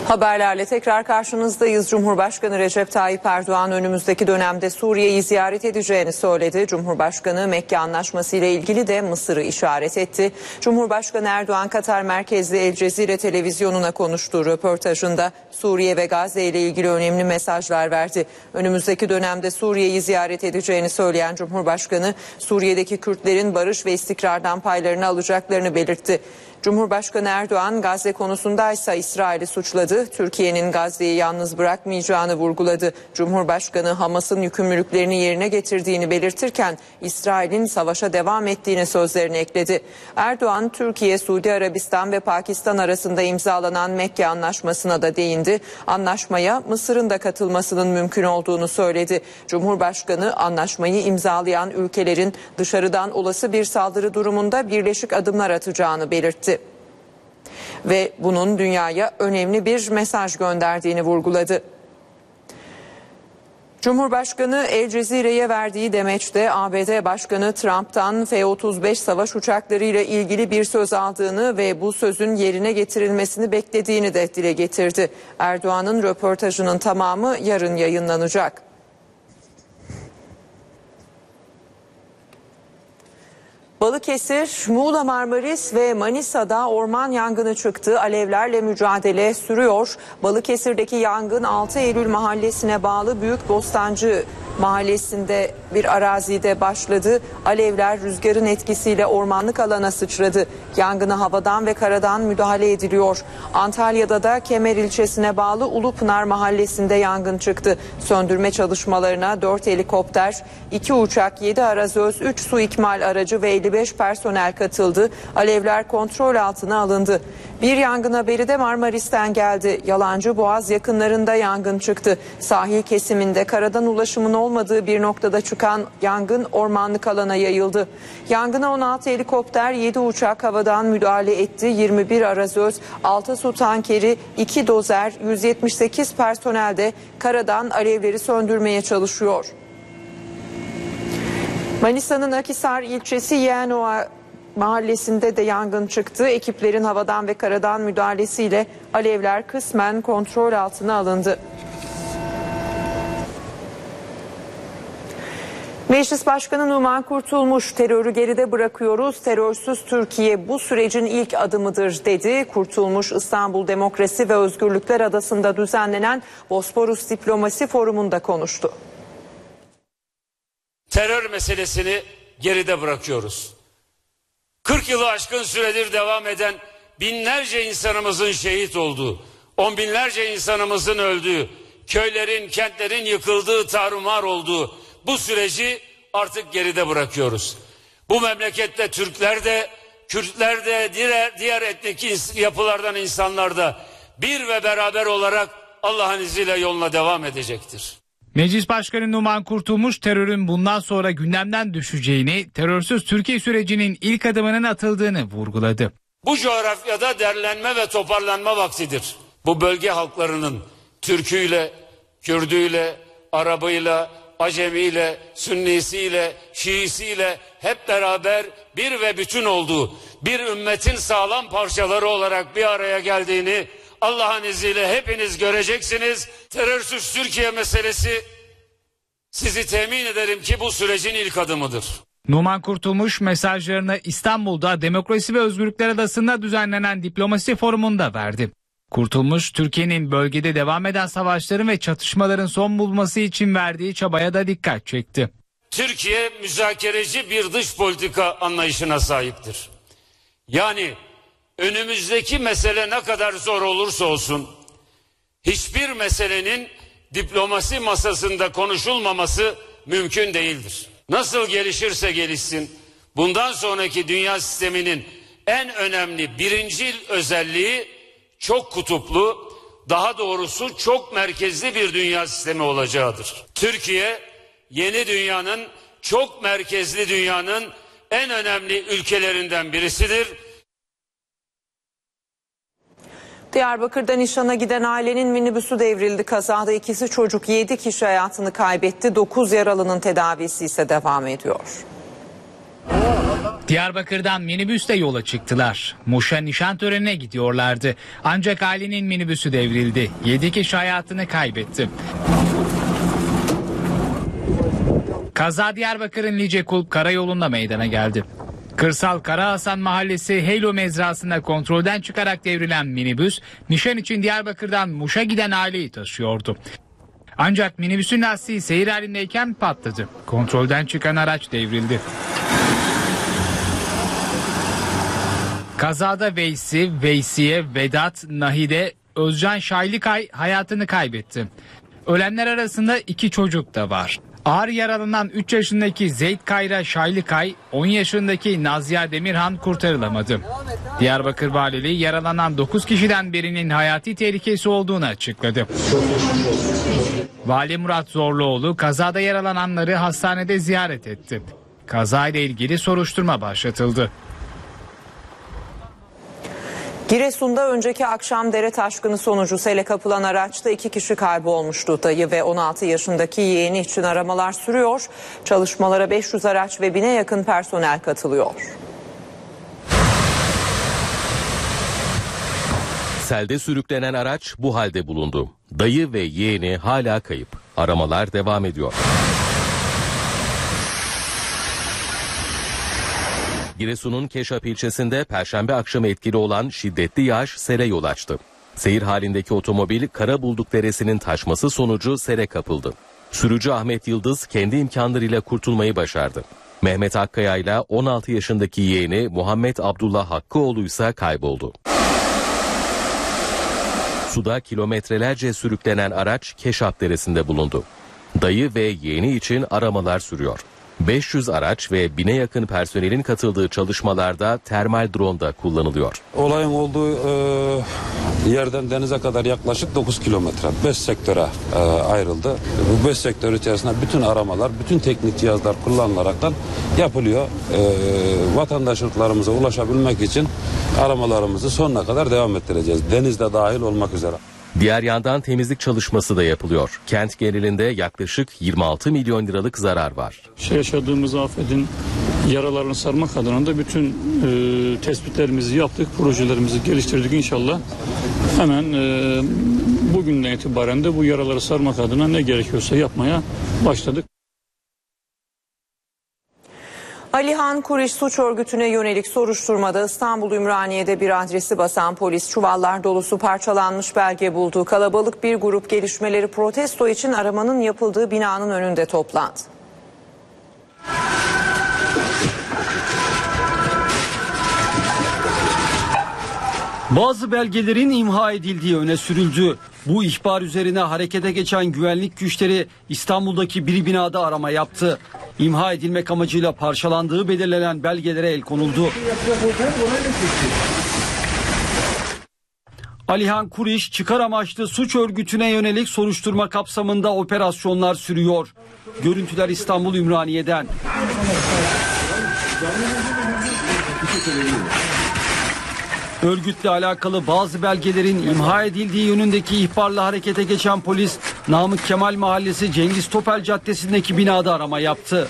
Haberlerle tekrar karşınızdayız. Cumhurbaşkanı Recep Tayyip Erdoğan önümüzdeki dönemde Suriye'yi ziyaret edeceğini söyledi. Cumhurbaşkanı Mekke Anlaşması ile ilgili de Mısır'ı işaret etti. Cumhurbaşkanı Erdoğan Katar merkezli El Cezire televizyonuna konuştuğu röportajında Suriye ve Gazze ile ilgili önemli mesajlar verdi. Önümüzdeki dönemde Suriye'yi ziyaret edeceğini söyleyen Cumhurbaşkanı Suriye'deki Kürtlerin barış ve istikrardan paylarını alacaklarını belirtti. Cumhurbaşkanı Erdoğan Gazze konusundaysa İsrail'i suçladı. Türkiye'nin Gazze'yi yalnız bırakmayacağını vurguladı. Cumhurbaşkanı Hamas'ın yükümlülüklerini yerine getirdiğini belirtirken İsrail'in savaşa devam ettiğini sözlerine ekledi. Erdoğan, Türkiye, Suudi Arabistan ve Pakistan arasında imzalanan Mekke Anlaşması'na da değindi. Anlaşmaya Mısır'ın da katılmasının mümkün olduğunu söyledi. Cumhurbaşkanı anlaşmayı imzalayan ülkelerin dışarıdan olası bir saldırı durumunda birleşik adımlar atacağını belirtti. Ve bunun dünyaya önemli bir mesaj gönderdiğini vurguladı. Cumhurbaşkanı El Cezire'ye verdiği demeçte ABD Başkanı Trump'tan F-35 savaş uçaklarıyla ilgili bir söz aldığını ve bu sözün yerine getirilmesini beklediğini de dile getirdi. Erdoğan'ın röportajının tamamı yarın yayınlanacak. Balıkesir, Muğla, Marmaris ve Manisa'da orman yangını çıktı. Alevlerle mücadele sürüyor. Balıkesir'deki yangın 6 Eylül mahallesine bağlı Büyük Bostancı mahallesinde bir arazide başladı. Alevler rüzgarın etkisiyle ormanlık alana sıçradı. Yangına havadan ve karadan müdahale ediliyor. Antalya'da da Kemer ilçesine bağlı Ulupınar mahallesinde yangın çıktı. Söndürme çalışmalarına 4 helikopter, 2 uçak, 7 arazöz, 3 su ikmal aracı ve 55 personel katıldı. Alevler kontrol altına alındı. Bir yangın haberi de Marmaris'ten geldi. Yalancıboğaz yakınlarında yangın çıktı. Sahil kesiminde karadan ulaşımın olmadığı bir noktada çıkan yangın ormanlık alana yayıldı. Yangına 16 helikopter, 7 uçak havadan müdahale etti. 21 arazöz, 6 su tankeri, 2 dozer, 178 personel de karadan alevleri söndürmeye çalışıyor. Manisa'nın Akhisar ilçesi Yeğenova mahallesinde de yangın çıktı. Ekiplerin havadan ve karadan müdahalesiyle alevler kısmen kontrol altına alındı. Meclis Başkanı Numan Kurtulmuş, terörü geride bırakıyoruz, terörsüz Türkiye bu sürecin ilk adımıdır dedi. Kurtulmuş, İstanbul Demokrasi ve Özgürlükler Adası'nda düzenlenen Bosporus Diplomasi Forumu'nda konuştu. Terör meselesini geride bırakıyoruz. 40 yılı aşkın süredir devam eden binlerce insanımızın şehit olduğu, on binlerce insanımızın öldüğü, köylerin, kentlerin yıkıldığı, tarumar olduğu bu süreci artık geride bırakıyoruz. Bu memlekette Türkler de, Kürtler de, diğer etnik yapılardan insanlar da bir ve beraber olarak Allah'ın izniyle yoluna devam edecektir. Meclis Başkanı Numan Kurtulmuş, terörün bundan sonra gündemden düşeceğini, terörsüz Türkiye sürecinin ilk adımının atıldığını vurguladı. Bu coğrafyada derlenme ve toparlanma vaktidir. Bu bölge halklarının Türküyle, Kürdüyle, Arabıyla, Acemiyle, Sünnisiyle, Şiisiyle hep beraber bir ve bütün olduğu, bir ümmetin sağlam parçaları olarak bir araya geldiğini Allah'ın izniyle hepiniz göreceksiniz. Terörsüz Türkiye meselesi, sizi temin ederim ki bu sürecin ilk adımıdır. Numan Kurtulmuş mesajlarını İstanbul'da Demokrasi ve Özgürlükler Adası'nda düzenlenen Diplomasi Forumu'nda verdi. Kurtulmuş, Türkiye'nin bölgede devam eden savaşların ve çatışmaların son bulması için verdiği çabaya da dikkat çekti. Türkiye müzakereci bir dış politika anlayışına sahiptir. Yani önümüzdeki mesele ne kadar zor olursa olsun, hiçbir meselenin diplomasi masasında konuşulmaması mümkün değildir. Nasıl gelişirse gelişsin, bundan sonraki dünya sisteminin en önemli birincil özelliği çok kutuplu, daha doğrusu çok merkezli bir dünya sistemi olacağıdır. Türkiye, yeni dünyanın, çok merkezli dünyanın en önemli ülkelerinden birisidir. Diyarbakır'da nişana giden ailenin minibüsü devrildi. Kazada ikisi çocuk, 7 kişi hayatını kaybetti. 9 yaralının tedavisi ise devam ediyor. Diyarbakır'dan minibüsle yola çıktılar. Muş'a nişan törenine gidiyorlardı. Ancak ailenin minibüsü devrildi. 7 kişi hayatını kaybetti. Kaza Diyarbakır'ın Licekulp karayolunda meydana geldi. Kırsal Karahasan Mahallesi Heylo mezrasında kontrolden çıkarak devrilen minibüs, nişan için Diyarbakır'dan Muş'a giden aileyi taşıyordu. Ancak minibüsün lastiği seyir halindeyken patladı. Kontrolden çıkan araç devrildi. Kazada Veysiye, Vedat, Nahide, Özcan Şaylıkay hayatını kaybetti. Ölenler arasında 2 çocuk da var. Ağır yaralanan 3 yaşındaki Zeyd Kayra Şaylıkay, 10 yaşındaki Nazya Demirhan kurtarılamadı. Diyarbakır Valiliği yaralanan 9 kişiden birinin hayati tehlikesi olduğunu açıkladı. Vali Murat Zorluoğlu kazada yaralananları hastanede ziyaret etti. Kazayla ilgili soruşturma başlatıldı. Giresun'da önceki akşam dere taşkını sonucu sele kapılan araçta 2 kişi kaybolmuştu. Dayı ve 16 yaşındaki yeğeni için aramalar sürüyor. Çalışmalara 500 araç ve 1000'e yakın personel katılıyor. Selde sürüklenen araç bu halde bulundu. Dayı ve yeğeni hala kayıp. Aramalar devam ediyor. Giresun'un Keşap ilçesinde Perşembe akşamı etkili olan şiddetli yağış sele yol açtı. Seyir halindeki otomobil Karabulduk Deresi'nin taşması sonucu sele kapıldı. Sürücü Ahmet Yıldız kendi imkanlarıyla kurtulmayı başardı. Mehmet Akkaya ile 16 yaşındaki yeğeni Muhammed Abdullah Hakkıoğlu ise kayboldu. Suda kilometrelerce sürüklenen araç Keşap Deresi'nde bulundu. Dayı ve yeğeni için aramalar sürüyor. 500 araç ve 1000'e yakın personelin katıldığı çalışmalarda termal drone da kullanılıyor. Olayın olduğu yerden denize kadar yaklaşık 9 kilometre. 5 sektöre ayrıldı. Bu 5 sektör içerisinde bütün aramalar, bütün teknik cihazlar kullanılaraktan yapılıyor. Vatandaşlarımıza ulaşabilmek için aramalarımızı sonuna kadar devam ettireceğiz. Denizde dahil olmak üzere. Diğer yandan temizlik çalışması da yapılıyor. Kent genelinde yaklaşık 26 milyon liralık zarar var. Yaşadığımız afetin yaralarını sarmak adına da bütün tespitlerimizi yaptık, projelerimizi geliştirdik inşallah. Hemen bugünden itibaren de bu yaraları sarmak adına ne gerekiyorsa yapmaya başladık. Alihan Kuriş suç örgütüne yönelik soruşturmada İstanbul Ümraniye'de bir adresi basan polis çuvallar dolusu parçalanmış belge buldu. Kalabalık bir grup gelişmeleri protesto için aramanın yapıldığı binanın önünde toplandı. Bazı belgelerin imha edildiği öne sürüldü. Bu ihbar üzerine harekete geçen güvenlik güçleri İstanbul'daki bir binada arama yaptı. İmha edilmek amacıyla parçalandığı belirlenen belgelere el konuldu. Alihan Kuriş çıkar amaçlı suç örgütüne yönelik soruşturma kapsamında operasyonlar sürüyor. Görüntüler İstanbul Ümraniye'den. Örgütle alakalı bazı belgelerin imha edildiği yönündeki ihbarla harekete geçen polis, Namık Kemal Mahallesi Cengiz Topel Caddesi'ndeki binada arama yaptı.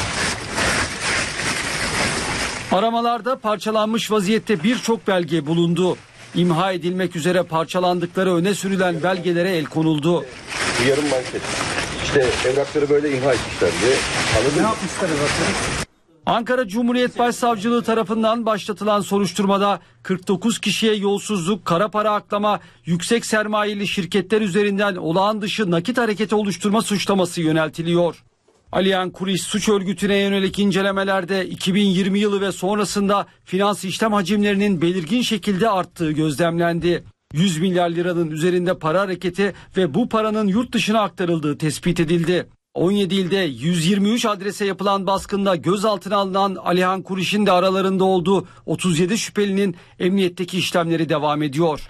Aramalarda parçalanmış vaziyette birçok belge bulundu. İmha edilmek üzere parçalandıkları öne sürülen belgelere el konuldu. Yarım manşet. İşte evrakları böyle imha etmişler diye. Anladın mı? Ankara Cumhuriyet Başsavcılığı tarafından başlatılan soruşturmada 49 kişiye yolsuzluk, kara para aklama, yüksek sermayeli şirketler üzerinden olağan dışı nakit hareketi oluşturma suçlaması yöneltiliyor. Alihan Kuriş suç örgütüne yönelik incelemelerde 2020 yılı ve sonrasında finans işlem hacimlerinin belirgin şekilde arttığı gözlemlendi. 100 milyar liranın üzerinde para hareketi ve bu paranın yurt dışına aktarıldığı tespit edildi. 17 ilde 123 adrese yapılan baskında gözaltına alınan Alihan Kuriş'in de aralarında olduğu 37 şüphelinin emniyetteki işlemleri devam ediyor.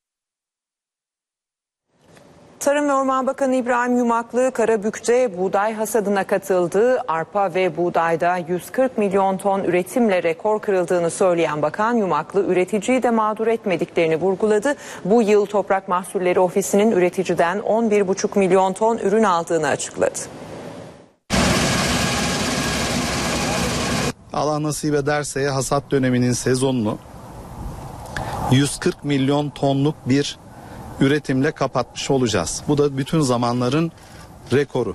Tarım ve Orman Bakanı İbrahim Yumaklı, Karabük'te buğday hasadına katıldı. Arpa ve buğdayda 140 milyon ton üretimle rekor kırıldığını söyleyen Bakan Yumaklı, üreticiyi de mağdur etmediklerini vurguladı. Bu yıl Toprak Mahsulleri Ofisi'nin üreticiden 11,5 milyon ton ürün aldığını açıkladı. Allah nasip ederse hasat döneminin sezonunu 140 milyon tonluk bir üretimle kapatmış olacağız. Bu da bütün zamanların rekoru.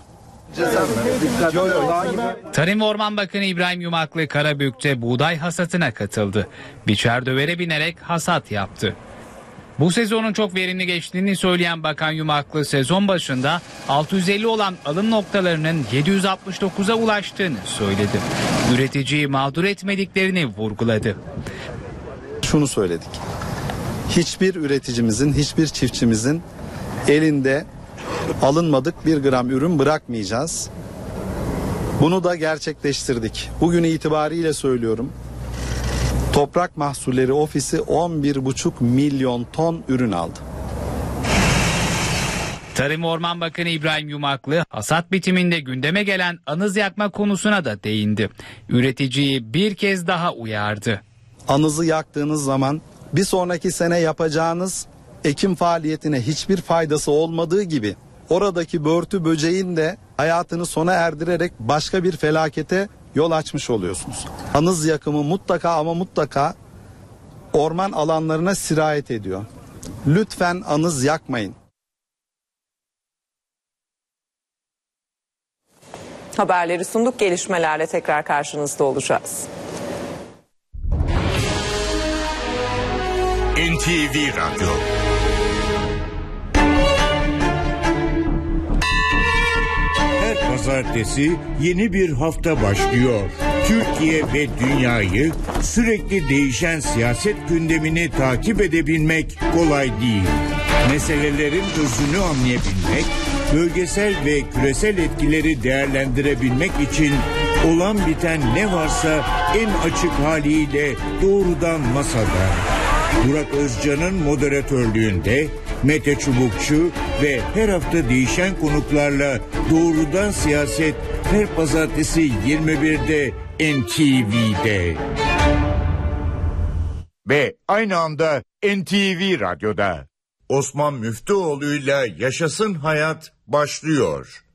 Tarım ve Orman Bakanı İbrahim Yumaklı Karabük'te buğday hasatına katıldı. Biçer dövere binerek hasat yaptı. Bu sezonun çok verimli geçtiğini söyleyen Bakan Yumaklı sezon başında 650 olan alım noktalarının 769'a ulaştığını söyledi. Üreticiyi mağdur etmediklerini vurguladı. Şunu söyledik. Hiçbir üreticimizin, hiçbir çiftçimizin elinde alınmadık bir gram ürün bırakmayacağız. Bunu da gerçekleştirdik. Bugün itibariyle söylüyorum. Toprak Mahsulleri Ofisi 11,5 milyon ton ürün aldı. Tarım ve Orman Bakanı İbrahim Yumaklı hasat bitiminde gündeme gelen anız yakma konusuna da değindi. Üreticiyi bir kez daha uyardı. Anızı yaktığınız zaman bir sonraki sene yapacağınız ekim faaliyetine hiçbir faydası olmadığı gibi oradaki börtü böceğin de hayatını sona erdirerek başka bir felakete yol açmış oluyorsunuz. Anız yakımı mutlaka ama mutlaka orman alanlarına sirayet ediyor. Lütfen anız yakmayın. Haberleri sunduk, gelişmelerle tekrar karşınızda olacağız. NTV Radyo. Her pazartesi yeni bir hafta başlıyor. Türkiye ve dünyayı sürekli değişen siyaset gündemini takip edebilmek kolay değil. Meselelerin özünü anlayabilmek, bölgesel ve küresel etkileri değerlendirebilmek için olan biten ne varsa en açık haliyle doğrudan masada. Burak Özcan'ın moderatörlüğünde Mete Çubukçu ve her hafta değişen konuklarla doğrudan siyaset her pazartesi 21'de NTV'de. Ve aynı anda NTV Radyo'da. Osman Müftüoğlu'yla Yaşasın Hayat başlıyor.